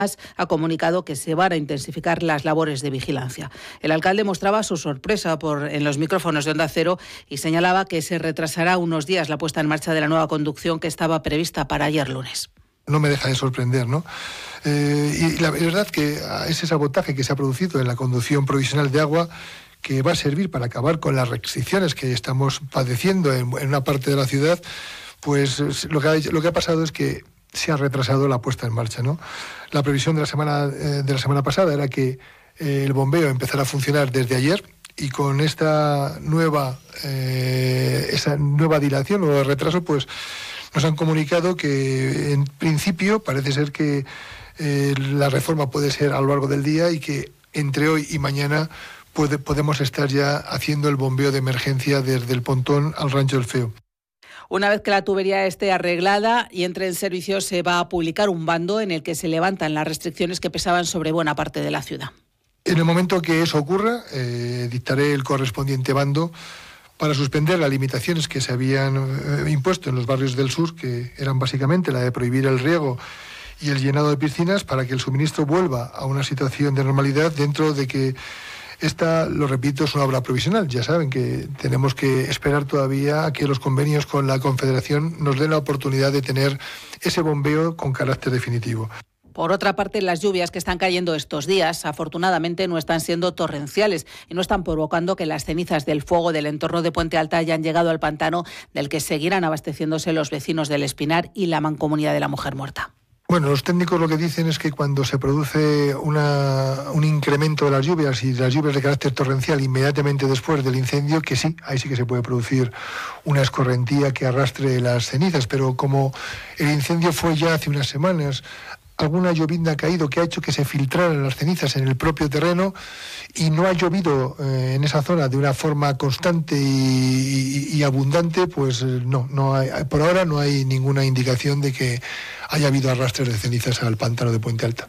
ha comunicado que se van a intensificar las labores de vigilancia. El alcalde mostraba su sorpresa en los micrófonos de Onda Cero y señalaba que se retrasará unos días la puesta en marcha de la nueva conducción que estaba prevista para ayer lunes. No me deja de sorprender, ¿no? Y la verdad que ese sabotaje que se ha producido en la conducción provisional de agua, que va a servir para acabar con las restricciones que estamos padeciendo en una parte de la ciudad, pues lo que ha pasado es que se ha retrasado la puesta en marcha, ¿no? La previsión de la semana pasada era que el bombeo empezara a funcionar desde ayer, y con esta nueva dilación o retraso, pues nos han comunicado que en principio parece ser que la reforma puede ser a lo largo del día y que entre hoy y mañana podemos estar ya haciendo el bombeo de emergencia desde el Pontón al Rancho del Feo. Una vez que la tubería esté arreglada y entre en servicio, se va a publicar un bando en el que se levantan las restricciones que pesaban sobre buena parte de la ciudad. En el momento que eso ocurra, dictaré el correspondiente bando para suspender las limitaciones que se habían impuesto en los barrios del sur, que eran básicamente la de prohibir el riego y el llenado de piscinas, para que el suministro vuelva a una situación de normalidad dentro de que esta, lo repito, es una obra provisional. Ya saben que tenemos que esperar todavía a que los convenios con la Confederación nos den la oportunidad de tener ese bombeo con carácter definitivo. Por otra parte, las lluvias que están cayendo estos días, afortunadamente, no están siendo torrenciales y no están provocando que las cenizas del fuego del entorno de Puente Alta hayan llegado al pantano, del que seguirán abasteciéndose los vecinos del Espinar y la Mancomunidad de la Mujer Muerta. Bueno, los técnicos lo que dicen es que cuando se produce un incremento de las lluvias y las lluvias de carácter torrencial inmediatamente después del incendio, que sí, ahí sí que se puede producir una escorrentía que arrastre las cenizas, pero como el incendio fue ya hace unas semanas, alguna llovizna ha caído que ha hecho que se filtraran las cenizas en el propio terreno y no ha llovido en esa zona de una forma constante y abundante, pues no hay, por ahora no hay ninguna indicación de que haya habido arrastres de cenizas al pantano de Puente Alta.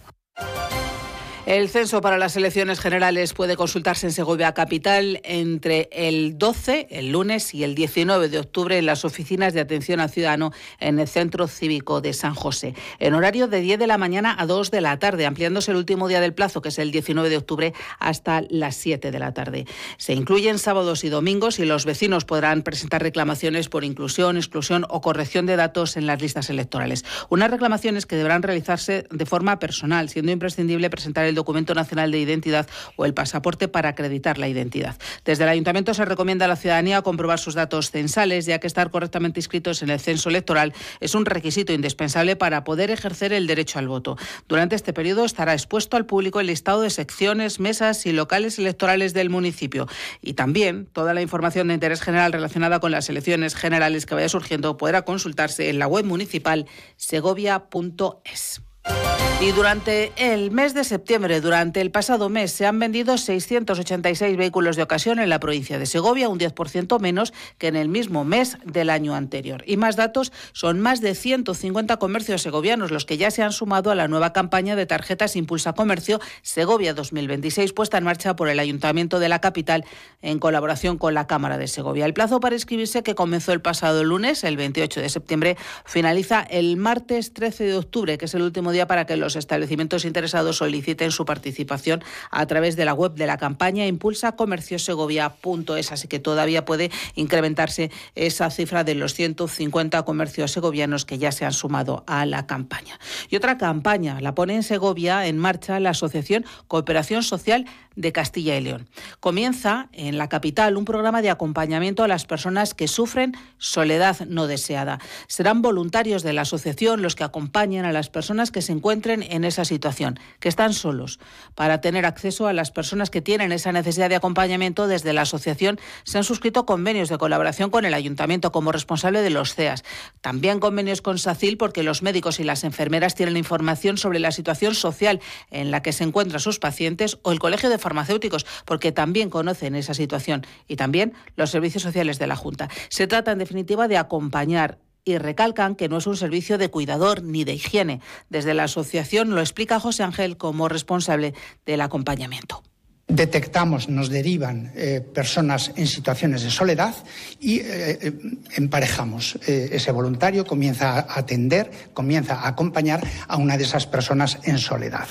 El censo para las elecciones generales puede consultarse en Segovia Capital entre el 12, el lunes, y el 19 de octubre en las oficinas de atención al ciudadano en el Centro Cívico de San José, en horario de 10 de la mañana a 2 de la tarde, ampliándose el último día del plazo, que es el 19 de octubre, hasta las 7 de la tarde. Se incluyen sábados y domingos y los vecinos podrán presentar reclamaciones por inclusión, exclusión o corrección de datos en las listas electorales. Unas reclamaciones que deberán realizarse de forma personal, siendo imprescindible presentar el documento nacional de identidad o el pasaporte para acreditar la identidad. Desde el Ayuntamiento se recomienda a la ciudadanía comprobar sus datos censales, ya que estar correctamente inscritos en el censo electoral es un requisito indispensable para poder ejercer el derecho al voto. Durante este periodo estará expuesto al público el listado de secciones, mesas y locales electorales del municipio, y también toda la información de interés general relacionada con las elecciones generales que vaya surgiendo podrá consultarse en la web municipal segovia.es. Y durante el mes de septiembre, durante el pasado mes, se han vendido 686 vehículos de ocasión en la provincia de Segovia, un 10% menos que en el mismo mes del año anterior. Y más datos, son más de 150 comercios segovianos los que ya se han sumado a la nueva campaña de tarjetas Impulsa Comercio Segovia 2026, puesta en marcha por el Ayuntamiento de la capital en colaboración con la Cámara de Segovia. El plazo para inscribirse, que comenzó el pasado lunes, el 28 de septiembre, finaliza el martes 13 de octubre, que es el último día para que los establecimientos interesados soliciten su participación a través de la web de la campaña impulsacomerciosegovia.es, así que todavía puede incrementarse esa cifra de los 150 comercios segovianos que ya se han sumado a la campaña. Y otra campaña la pone en Segovia en marcha la Asociación Cooperación Social de Castilla y León. Comienza en la capital un programa de acompañamiento a las personas que sufren soledad no deseada. Serán voluntarios de la asociación los que acompañen a las personas que se encuentren en esa situación, que están solos. Para tener acceso a las personas que tienen esa necesidad de acompañamiento, desde la asociación se han suscrito convenios de colaboración con el Ayuntamiento como responsable de los CEAS. También convenios con SACIL, porque los médicos y las enfermeras tienen información sobre la situación social en la que se encuentran sus pacientes, o el Colegio de Farmacéuticos, porque también conocen esa situación, y también los servicios sociales de la Junta. Se trata, en definitiva, de acompañar, y recalcan que no es un servicio de cuidador ni de higiene. Desde la asociación lo explica José Ángel como responsable del acompañamiento. detectamos, nos derivan personas en situaciones de soledad y emparejamos. Ese voluntario comienza a atender, comienza a acompañar a una de esas personas en soledad.